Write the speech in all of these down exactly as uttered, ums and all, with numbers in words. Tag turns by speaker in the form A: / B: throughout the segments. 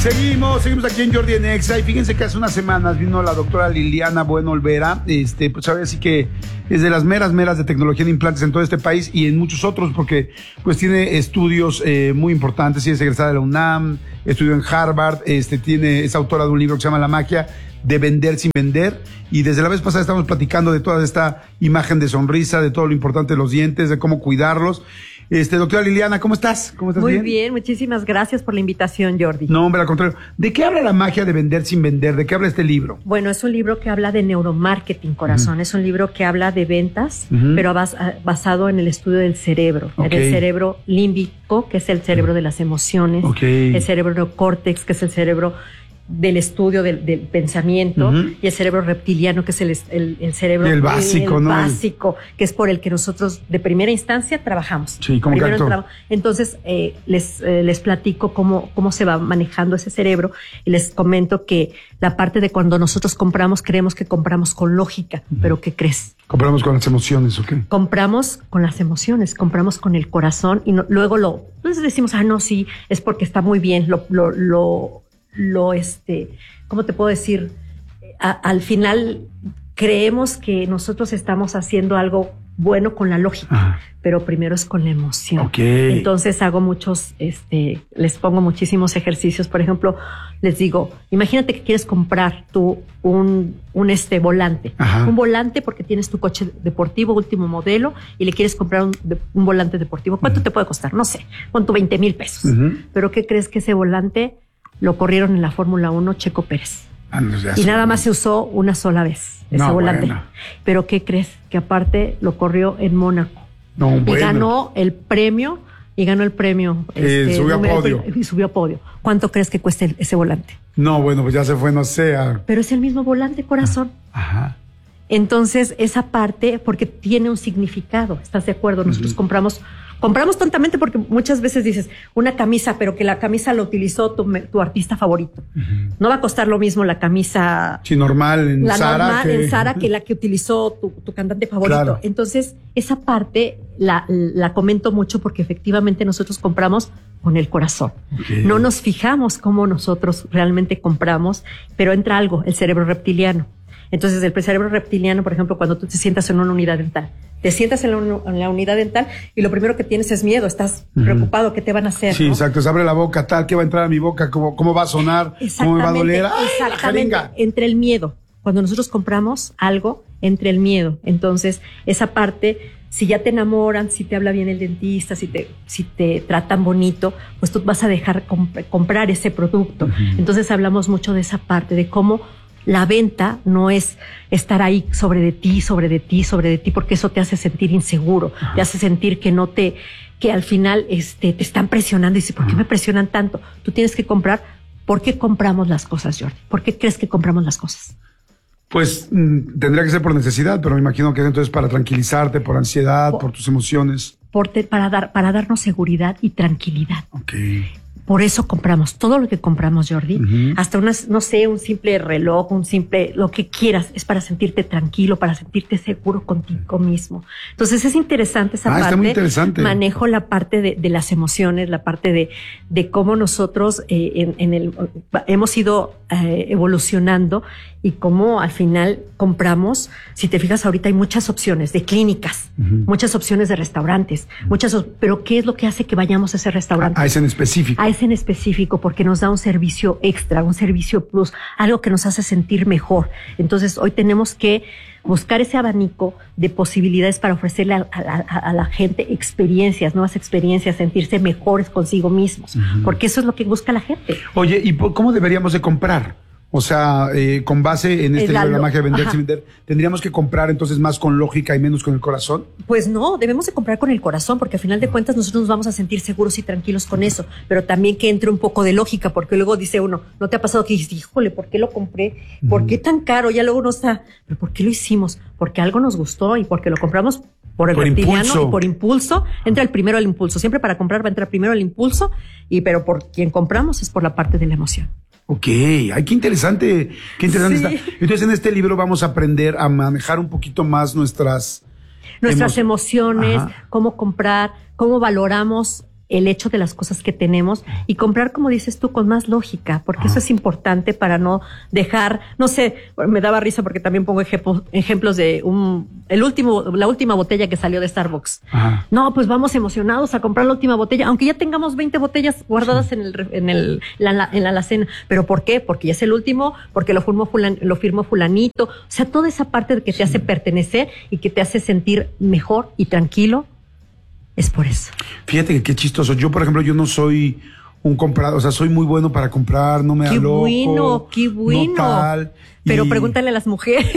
A: Seguimos, seguimos aquí en Jordi en Exa y fíjense que hace unas semanas vino la doctora Liliana Bueno Olvera, este, pues ahora sí que es de las meras meras de tecnología de implantes en todo este país y en muchos otros porque pues tiene estudios eh, muy importantes, y es egresada de la UNAM, estudió en Harvard, este, tiene, es autora de un libro que se llama La magia de vender sin vender, y desde la vez pasada estamos platicando de toda esta imagen de sonrisa, de todo lo importante de los dientes, de cómo cuidarlos. Este, doctora Liliana, ¿cómo estás? ¿Cómo estás?
B: Muy
A: bien?
B: bien, muchísimas gracias por la invitación, Jordi.
A: No, hombre, al contrario. ¿De qué habla La magia de vender sin vender? ¿De qué habla este libro?
B: Bueno, es un libro que habla de neuromarketing, corazón. Uh-huh. Es un libro que habla de ventas, uh-huh. pero bas basado en el estudio del cerebro. Okay. El cerebro límbico, que es el cerebro de las emociones. Okay. El cerebro neocórtex, que es el cerebro del estudio del, del pensamiento, uh-huh. y el cerebro reptiliano, que es el, el, el cerebro
A: el básico,
B: el
A: ¿no?
B: básico, que es por el que nosotros de primera instancia trabajamos.
A: Sí, como
B: Primero
A: que
B: entramos. Entonces, eh, les, eh, les platico cómo, cómo se va manejando ese cerebro y les comento que la parte de cuando nosotros compramos, creemos que compramos con lógica, uh-huh. pero ¿qué crees?
A: Compramos con las emociones, ¿o qué?
B: Compramos con las emociones, compramos con el corazón y no, luego lo, entonces decimos, ah, no, sí, es porque está muy bien, lo, lo, lo lo este, ¿cómo te puedo decir? A, al final creemos que nosotros estamos haciendo algo bueno con la lógica, ajá. pero primero es con la emoción.
A: Okay.
B: Entonces hago muchos, este, les pongo muchísimos ejercicios. Por ejemplo, les digo, imagínate que quieres comprar tú un, un este volante, ajá. un volante porque tienes tu coche deportivo último modelo y le quieres comprar un, un volante deportivo. ¿Cuánto uh-huh. te puede costar? No sé, con tu veinte mil pesos. Uh-huh. Pero ¿qué crees? Que ese volante lo corrieron en la Fórmula uno Checo Pérez. Ah, no, y nada más se usó una sola vez ese no, volante. Bueno. Pero ¿qué crees? Que aparte lo corrió en Mónaco.
A: No,
B: y
A: bueno.
B: ganó el premio, y ganó el premio.
A: Eh, este, subió a podio.
B: Y subió a podio. ¿Cuánto crees que cuesta el, ese volante?
A: No, bueno, pues ya se fue, no sé. A...
B: Pero es el mismo volante, corazón.
A: Ajá.
B: Entonces, esa parte, porque tiene un significado, ¿estás de acuerdo? Nosotros uh-huh. compramos... Compramos tontamente porque muchas veces dices una camisa, pero que la camisa la utilizó tu, tu artista favorito. Uh-huh. No va a costar lo mismo la camisa
A: sí, normal en
B: la
A: Zara
B: normal
A: que...
B: en Zara que la que utilizó tu, tu cantante favorito. Claro. Entonces, esa parte la, la comento mucho porque efectivamente nosotros compramos con el corazón. Okay. No nos fijamos cómo nosotros realmente compramos, pero entra algo, el cerebro reptiliano. Entonces, el cerebro reptiliano, por ejemplo, cuando tú te sientas en una unidad dental, te sientas en la, en la unidad dental y lo primero que tienes es miedo, estás uh-huh. preocupado, ¿qué te van a hacer?
A: Sí,
B: ¿no?
A: exacto, se abre la boca, tal, ¿qué va a entrar a mi boca? ¿Cómo, cómo va a sonar? ¿Cómo me va a doler? ¡Ay,
B: exactamente, entre el miedo. Cuando nosotros compramos algo, entre el miedo. Entonces, esa parte, si ya te enamoran, si te habla bien el dentista, si te, si te tratan bonito, pues tú vas a dejar comp- comprar ese producto. Uh-huh. Entonces, hablamos mucho de esa parte, de cómo la venta no es estar ahí sobre de ti, sobre de ti, sobre de ti, porque eso te hace sentir inseguro, ajá. te hace sentir que no te, que al final este, te están presionando y dices, ¿por qué me presionan tanto? Tú tienes que comprar. ¿Por qué compramos las cosas, Jordi? ¿Por qué crees que compramos las cosas?
A: Pues mmm, tendría que ser por necesidad, pero me imagino que entonces para tranquilizarte, por ansiedad, por, por tus emociones.
B: Por te, para dar, para darnos seguridad y tranquilidad.
A: Okay.
B: Por eso compramos todo lo que compramos, Jordi. Uh-huh. Hasta una, no sé, un simple reloj, un simple, lo que quieras, es para sentirte tranquilo, para sentirte seguro contigo mismo. Entonces es interesante esa
A: ah,
B: parte.
A: Está muy interesante.
B: Manejo la parte de, de las emociones, la parte de, de cómo nosotros eh, en, en el, hemos ido eh, evolucionando y cómo al final compramos. Si te fijas, ahorita hay muchas opciones de clínicas, uh-huh. muchas opciones de restaurantes, uh-huh. muchas, pero ¿qué es lo que hace que vayamos a ese restaurante?
A: A, a ese en específico.
B: A ese en específico, porque nos da un servicio extra, un servicio plus, algo que nos hace sentir mejor. Entonces, hoy tenemos que buscar ese abanico de posibilidades para ofrecerle a, a, a, a la gente experiencias, nuevas experiencias, sentirse mejores consigo mismos, uh-huh. porque eso es lo que busca la gente.
A: Oye, ¿y cómo deberíamos de comprar? O sea, eh, con base en este
B: la,
A: libro, La magia de vender
B: ajá.
A: sin vender, ¿tendríamos que comprar entonces más con lógica y menos con el corazón?
B: Pues no, debemos de comprar con el corazón, porque al final de cuentas nosotros nos vamos a sentir seguros y tranquilos con eso, pero también que entre un poco de lógica, porque luego dice uno, ¿no te ha pasado que dices, híjole, ¿por qué lo compré? ¿Por qué tan caro? Ya luego no está, ¿pero por qué lo hicimos? Porque algo nos gustó y porque lo compramos por el
A: por
B: reptiliano
A: impulso.
B: Y por impulso. Entra el primero el impulso, siempre para comprar va a entrar primero el impulso, y pero por quien compramos es por la parte de la emoción.
A: Ok, ay, qué interesante, qué interesante
B: sí.
A: está. Entonces en este libro vamos a aprender a manejar un poquito más nuestras...
B: Nuestras
A: emo-
B: emociones,
A: Ajá.
B: cómo comprar, cómo valoramos el hecho de las cosas que tenemos y comprar, como dices tú, con más lógica, porque eso es importante para no dejar, no sé, me daba risa porque también pongo ejemplo, ejemplos de un, el último, la última botella que salió de Starbucks. Ajá. No, pues vamos emocionados a comprar la última botella, aunque ya tengamos veinte botellas guardadas sí. en el, en el, la, en la alacena. ¿Pero por qué? Porque ya es el último, porque lo firmó fulan, lo firmó fulanito. O sea, toda esa parte de que te sí. hace pertenecer y que te hace sentir mejor y tranquilo. Es por eso.
A: Fíjate que qué chistoso. Yo, por ejemplo, yo no soy un comprador, o sea, soy muy bueno para comprar, no me da loco.
B: Qué bueno, qué bueno.
A: No tal,
B: Pero
A: y...
B: pregúntale a las mujeres.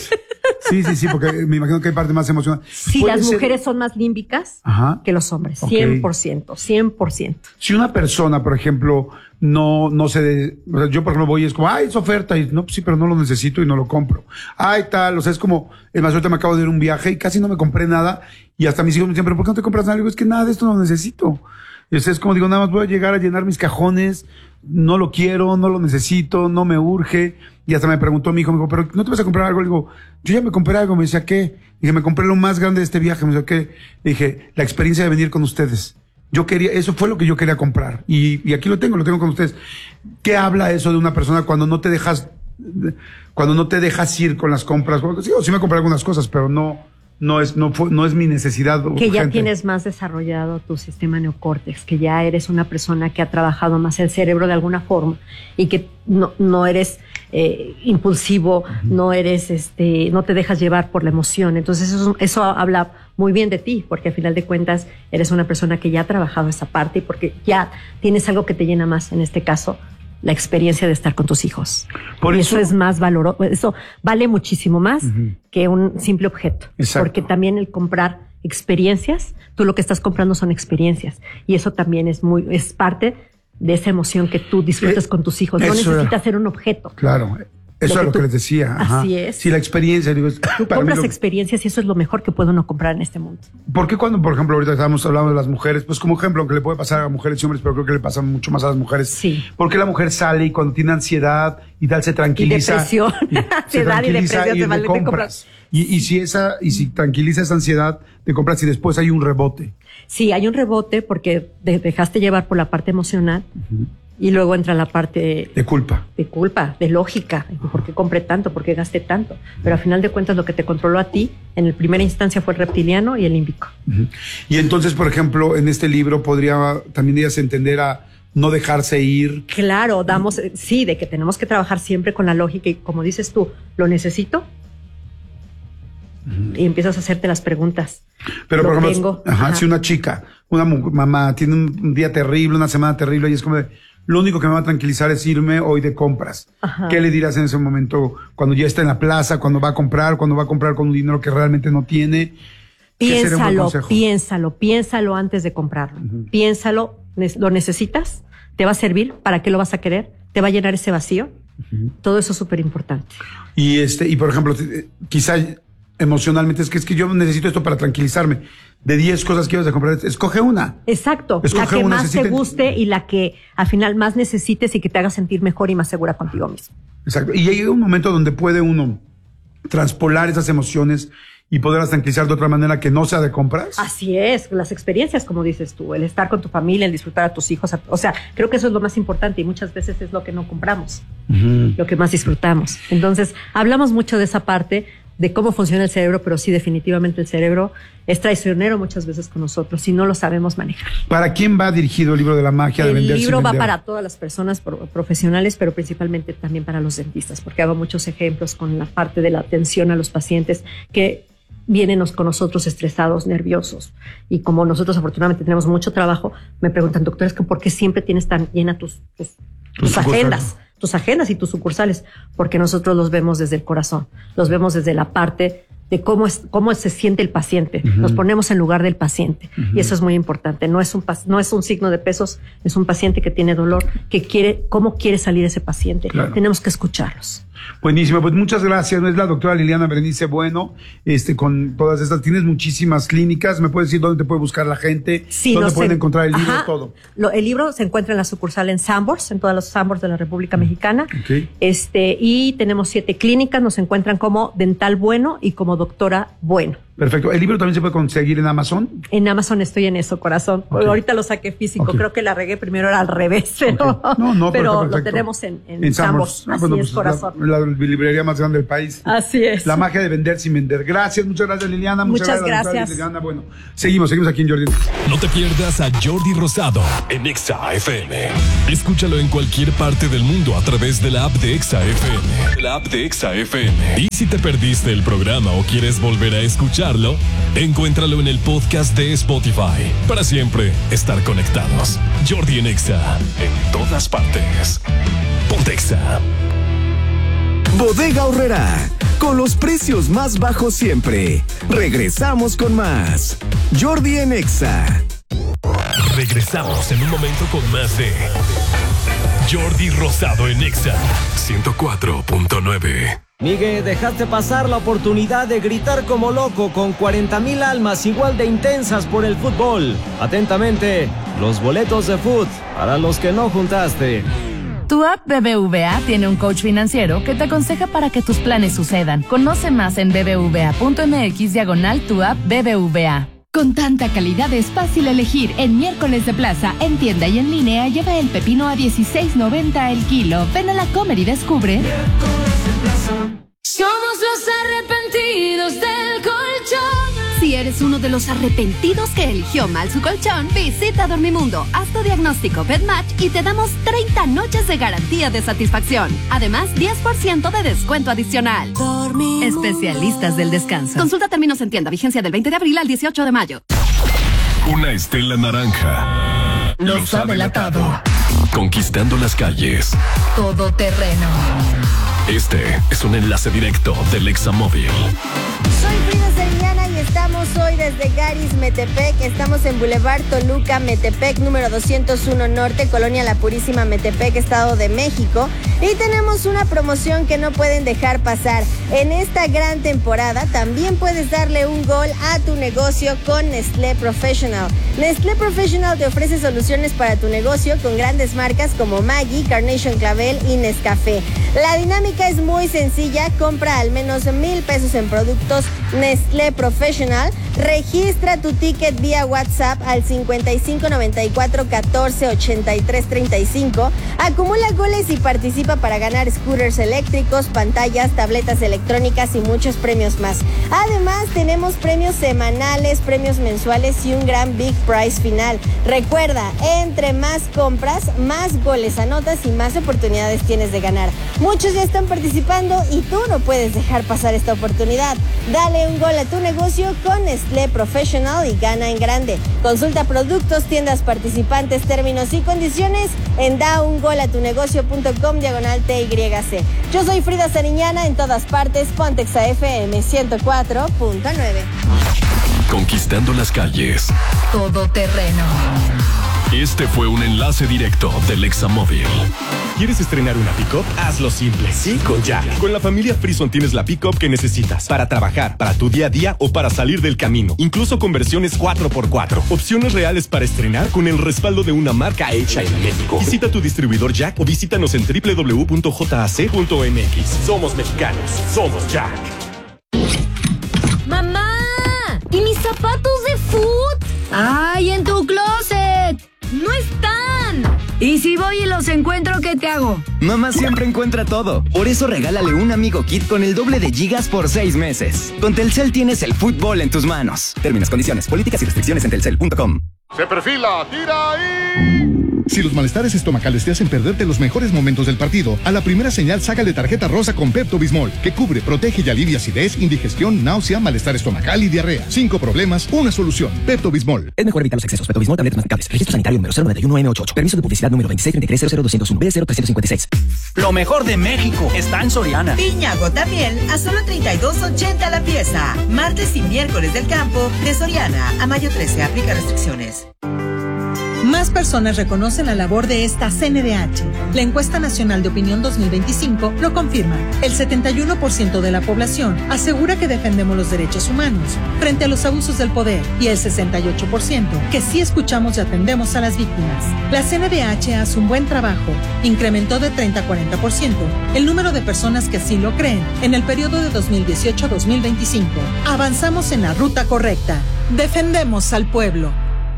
A: Sí, sí, sí, porque me imagino que hay parte más emocional.
B: Sí, las ser... mujeres son más límbicas Ajá. que los hombres, okay. cien por ciento, cien por ciento.
A: Si una persona, por ejemplo, no, no se, de, o sea, yo por ejemplo voy y es como, ay, es oferta, y no, pues sí, pero no lo necesito y no lo compro. Ay, tal, o sea, es como, el más ahorita me acabo de ir a un viaje y casi no me compré nada, y hasta mis hijos me dicen, pero ¿por qué no te compras nada? Y digo, es que nada de esto no lo necesito. Y o sea, es como digo, nada más voy a llegar a llenar mis cajones, no lo quiero, no lo necesito, no me urge. Y hasta me preguntó mi hijo, me dijo, pero ¿no te vas a comprar algo? Le digo, yo ya me compré algo. Me decía, ¿qué? Dije, me compré lo más grande de este viaje. Me decía, ¿qué? Le dije, la experiencia de venir con ustedes. Yo quería, eso fue lo que yo quería comprar. Y, y aquí lo tengo, lo tengo con ustedes. ¿Qué habla eso de una persona cuando no te dejas, cuando no te dejas ir con las compras? Sí, o sí me compré algunas cosas, pero no, no es, no fue, no es mi necesidad urgente.
B: Que ya tienes más desarrollado tu sistema neocórtex, que ya eres una persona que ha trabajado más el cerebro de alguna forma y que no, no eres eh, impulsivo, uh-huh. no eres, este, no te dejas llevar por la emoción. Entonces eso, eso habla muy bien de ti, porque al final de cuentas eres una persona que ya ha trabajado esa parte y porque ya tienes algo que te llena más, en este caso, la experiencia de estar con tus hijos. Por eso, eso es más valoroso, eso vale muchísimo más uh-huh. que un simple objeto. Exacto. Porque también el comprar experiencias, tú lo que estás comprando son experiencias y eso también es muy, es parte de esa emoción que tú disfrutas eh, con tus hijos. No necesitas ser un objeto.
A: Claro. Eso es lo que, tú, que les decía. Ajá.
B: Así es.
A: Sí, la experiencia. Digo, es,
B: tú compras lo... experiencias y eso es lo mejor que puede uno comprar en este mundo.
A: ¿Por qué cuando, por ejemplo, ahorita estábamos hablando de las mujeres, pues como ejemplo, aunque le puede pasar a mujeres y hombres, pero creo que le pasa mucho más a las mujeres.
B: Sí.
A: ¿Por qué la mujer sale y cuando tiene ansiedad y tal se tranquiliza?
B: Y depresión. Y ansiedad y depresión
A: y
B: se vale
A: compras. compras. Y, y si esa, y si tranquiliza esa ansiedad, te compras y después hay un rebote.
B: Sí, hay un rebote porque te dejaste llevar por la parte emocional. Uh-huh. Y luego entra la parte...
A: De culpa.
B: De culpa, de lógica. ¿Por qué compré tanto? ¿Por qué gasté tanto? Pero al final de cuentas lo que te controló a ti, en la primera instancia fue el reptiliano y el límbico. Uh-huh.
A: Y entonces, por ejemplo, en este libro podría también ellas entender a no dejarse ir.
B: Claro, damos... Sí, de que tenemos que trabajar siempre con la lógica y como dices tú, ¿lo necesito? Uh-huh. Y empiezas a hacerte las preguntas.
A: Pero
B: ¿Lo
A: por ejemplo,
B: tengo?
A: Ajá,
B: Ajá.
A: si una chica, una mamá tiene un día terrible, una semana terrible y es como de... Lo único que me va a tranquilizar es irme hoy de compras. Ajá. ¿Qué le dirás en ese momento cuando ya está en la plaza, cuando va a comprar, cuando va a comprar con un dinero que realmente no tiene?
B: Piénsalo, piénsalo, piénsalo antes de comprarlo. Uh-huh. Piénsalo, ¿lo necesitas? ¿Te va a servir? ¿Para qué lo vas a querer? ¿Te va a llenar ese vacío? Uh-huh. Todo eso es súper importante.
A: Y este, y por ejemplo, quizá emocionalmente es que es que yo necesito esto para tranquilizarme. De diez cosas que ibas a comprar, escoge una.
B: Exacto, escoge la que una, más te te guste y la que al final más necesites y que te haga sentir mejor y más segura contigo mismo.
A: Exacto, y llega un momento donde puede uno transpolar esas emociones y poderlas tranquilizar de otra manera que no sea de compras.
B: Así es, las experiencias, como dices tú, el estar con tu familia, el disfrutar a tus hijos, o sea, creo que eso es lo más importante y muchas veces es lo que no compramos, uh-huh. lo que más disfrutamos. Entonces, hablamos mucho de esa parte, de cómo funciona el cerebro, pero sí, definitivamente el cerebro es traicionero muchas veces con nosotros si no lo sabemos manejar.
A: ¿Para quién va dirigido el libro de la magia de venderse?
B: El libro va
A: vender?
B: para todas las personas profesionales, pero principalmente también para los dentistas, porque hago muchos ejemplos con la parte de la atención a los pacientes que vienen con nosotros estresados, nerviosos. Y como nosotros afortunadamente tenemos mucho trabajo, me preguntan, doctores, ¿por qué siempre tienes tan llena tus, tus, tus agendas? tus agendas y tus sucursales, porque nosotros los vemos desde el corazón, los vemos desde la parte de cómo es, cómo se siente el paciente. Uh-huh. Nos ponemos en lugar del paciente. Uh-huh. Y eso es muy importante. No es un, no es un signo de pesos, es un paciente que tiene dolor, que quiere, cómo quiere salir ese paciente. Claro. Tenemos que escucharlos.
A: Buenísimo, pues muchas gracias. Es la doctora Liliana Berenice Bueno, este, con todas estas, tienes muchísimas clínicas. ¿Me puedes decir dónde te puede buscar la gente?
B: Sí,
A: ¿Dónde
B: no
A: pueden
B: sé.
A: encontrar el libro?
B: Ajá.
A: Todo.
B: Lo, el libro se encuentra en la sucursal en Sanborns, en todos los Sanborns de la República Mexicana.
A: Okay.
B: Este, y tenemos siete clínicas, nos encuentran como Dental Bueno y como Doctora Bueno.
A: Perfecto. ¿El libro también se puede conseguir en Amazon?
B: En Amazon estoy en eso, corazón. Okay. Ahorita lo saqué físico. Okay. Creo que la regué primero era al revés, pero, okay. no, no, pero, pero lo tenemos en, en, en Sambors. Ah, Así bueno, es, pues corazón.
A: La, la librería más grande del país.
B: Así es.
A: La magia de vender sin vender. Gracias, muchas gracias, Liliana. Muchas, muchas gracias. gracias. Liliana. Bueno, seguimos, seguimos aquí en Jordi.
C: No te pierdas a Jordi Rosado en Exa F M. Escúchalo en cualquier parte del mundo a través de la app de Exa F M. La app de Exa F M. Y si te perdiste el programa o quieres volver a escucharlo, encuéntralo en el podcast de Spotify. Para siempre estar conectados. Jordi en Exa, en todas partes. Ponte Exa.
D: Bodega Aurrerá, con los precios más bajos siempre. Regresamos con más. Jordi en Exa.
C: Regresamos en un momento con más de Jordi Rosado en Exa ciento cuatro punto nueve.
E: Miguel, dejaste pasar la oportunidad de gritar como loco con cuarenta mil almas igual de intensas por el fútbol. Atentamente, los boletos de fútbol para los que no juntaste.
F: Tu app B B V A tiene un coach financiero que te aconseja para que tus planes sucedan. Conoce más en bbva.mx diagonal tu app B B V A.
G: Con tanta calidad es fácil elegir. En Miércoles de Plaza, en tienda y en línea, lleva el pepino a dieciséis noventa el kilo. Ven a la Comer y descubre.
H: Somos los arrepentidos del colchón.
G: Si eres uno de los arrepentidos que eligió mal su colchón, visita Dormimundo, haz tu diagnóstico BedMatch y te damos treinta noches de garantía de satisfacción. Además, diez por ciento de descuento adicional.
H: Dormimundo.
G: Especialistas del descanso. Consulta términos en tienda, vigencia del veinte de abril al dieciocho de mayo.
C: Una estela naranja
G: los ha delatado.
C: Conquistando las calles.
G: Todoterreno.
C: Este es un enlace directo del Examóvil.
I: Soy Frida Sariñana y estamos hoy desde Garis, Metepec. Estamos en Boulevard Toluca, Metepec, número doscientos uno Norte, Colonia La Purísima, Metepec, Estado de México. Y tenemos una promoción que no pueden dejar pasar. En esta gran temporada también puedes darle un gol a tu negocio con Nestlé Professional. Nestlé Professional te ofrece soluciones para tu negocio con grandes marcas como Maggi, Carnation Clavel y Nescafé. La dinámica es muy sencilla. Compra al menos mil pesos en productos Nestlé Professional. Registra tu ticket vía WhatsApp al cincuenta y cinco noventa y cuatro catorce ochenta y tres treinta y cinco. Acumula goles y participa para ganar scooters eléctricos, pantallas, tabletas electrónicas y muchos premios más. Además, tenemos premios semanales, premios mensuales y un gran Big Prize final. Recuerda, entre más compras, más goles anotas y más oportunidades tienes de ganar. Muchos ya están participando y tú no puedes dejar pasar esta oportunidad. Dale un gol a tu negocio con Nestlé Professional y gana en grande. Consulta productos, tiendas participantes, términos y condiciones en da un gol a tu negocio punto com diagonal T Y C. Yo soy Frida Sariñana, en todas partes, Ponte Exa F M ciento cuatro punto nueve.
C: Conquistando las calles.
G: Todoterreno.
C: Este fue un enlace directo del Examóvil.
J: ¿Quieres estrenar una pick-up? Hazlo simple, sí, con Jack. Con la familia Frison tienes la pick-up que necesitas para trabajar, para tu día a día o para salir del camino. Incluso con versiones cuatro por cuatro. Opciones reales para estrenar con el respaldo de una marca hecha en México. Visita tu distribuidor Jack o visítanos en doble u doble u doble u punto j a c punto m x. Somos mexicanos, somos Jack.
H: ¡Mamá! ¿Y mis zapatos de foot?
K: ¡Ay, en tu closet!
H: ¡No están!
K: ¿Y si voy y los encuentro, qué te hago?
L: Mamá siempre encuentra todo. Por eso regálale un amigo kit con el doble de gigas por seis meses. Con Telcel tienes el fútbol en tus manos. Términos, condiciones, políticas y restricciones en telcel punto com.
M: Se perfila, tira ahí.
N: Si los malestares estomacales te hacen perderte los mejores momentos del partido, a la primera señal sácale tarjeta rosa con Pepto-Bismol, que cubre, protege y alivia acidez, indigestión, náusea, malestar estomacal y diarrea. Cinco problemas, una solución. Pepto-Bismol.
O: Es mejor evitar los excesos. Pepto-Bismol, tabletas masticables. Registro sanitario número cero nueve uno eme ochenta y ocho. Permiso de publicidad número veintiséis treinta y tres cero cero doscientos uno B cero trescientos cincuenta y seis.
P: Lo mejor de México está en Soriana.
Q: Piña gota miel a solo treinta y dos ochenta la pieza. Martes y miércoles del campo de Soriana a mayo trece. Aplica restricciones.
R: Más Más personas reconocen la labor de esta C N D H. La encuesta nacional de opinión dos mil veinticinco lo confirma. El setenta y uno por ciento de la población asegura que defendemos los derechos humanos frente a los abusos del poder y el sesenta y ocho por ciento que sí escuchamos y atendemos a las víctimas. La C N D H hace un buen trabajo. Incrementó de treinta a cuarenta por ciento el número de personas que así lo creen en el periodo de dos mil dieciocho a dos mil veinticinco. Avanzamos en la ruta correcta. Defendemos al pueblo.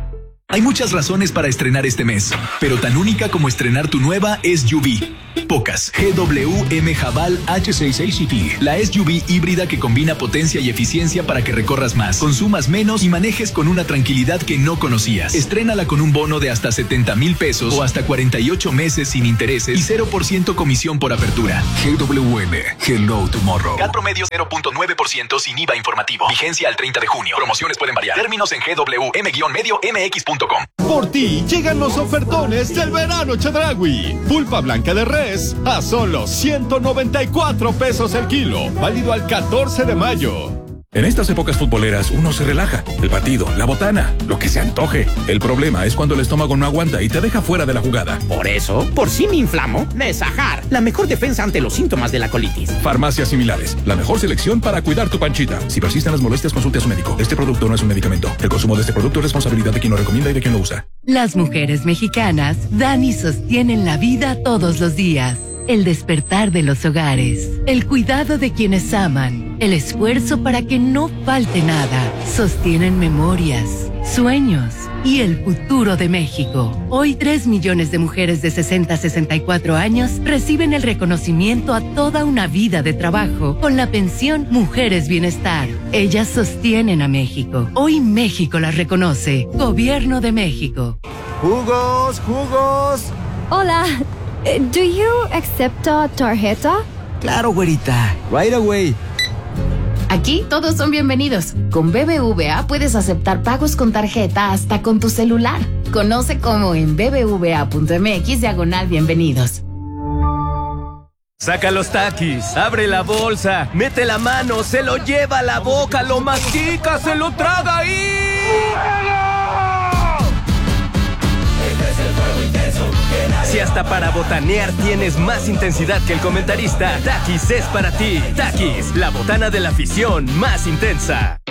S: Hay muchas razones para estrenar este mes, pero tan única como estrenar tu nueva S U V. Pocas. G W M Haval H sesenta y seis C T. La S U V híbrida que combina potencia y eficiencia para que recorras más, consumas menos y manejes con una tranquilidad que no conocías. Estrénala con un bono de hasta setenta mil pesos o hasta cuarenta y ocho meses sin intereses y cero por ciento comisión por apertura. G W M. Hello Tomorrow. C A T promedio cero punto nueve por ciento sin I V A informativo. Vigencia al treinta de junio. Promociones pueden variar. Términos en G W M medio M X punto com.
J: Por ti llegan los ofertones del verano Chedraui. Pulpa blanca de res a solo ciento noventa y cuatro pesos el kilo. Válido al catorce de mayo.
T: En estas épocas futboleras uno se relaja. El partido, la botana, lo que se antoje. El problema es cuando el estómago no aguanta y te deja fuera de la jugada.
U: Por eso, por si me inflamo, Nesajar, la mejor defensa ante los síntomas de la colitis.
T: Farmacias similares, la mejor selección para cuidar tu panchita. Si persisten las molestias, consulte a su médico. Este producto no es un medicamento. El consumo de este producto es responsabilidad de quien lo recomienda y de quien lo usa.
F: Las mujeres mexicanas dan y sostienen la vida todos los días. El despertar de los hogares, el cuidado de quienes aman, el esfuerzo para que no falte nada, sostienen memorias, sueños y el futuro de México. Hoy tres millones de mujeres de sesenta a sesenta y cuatro años reciben el reconocimiento a toda una vida de trabajo con la pensión Mujeres Bienestar. Ellas sostienen a México. Hoy México las reconoce. Gobierno de México.
E: ¡Jugos, jugos!
V: Hola. Do you accept a tarjeta?
E: Claro, güerita. Right away.
W: Aquí todos son bienvenidos. Con B B V A puedes aceptar pagos con tarjeta hasta con tu celular. Conoce cómo en b b v a punto m x diagonal bienvenidos.
E: Saca los taquis, abre la bolsa, mete la mano, se lo lleva a la boca, lo mastica, se lo traga y... Si hasta para botanear tienes más intensidad que el comentarista, Takis es para ti. Takis, la botana de la afición más intensa.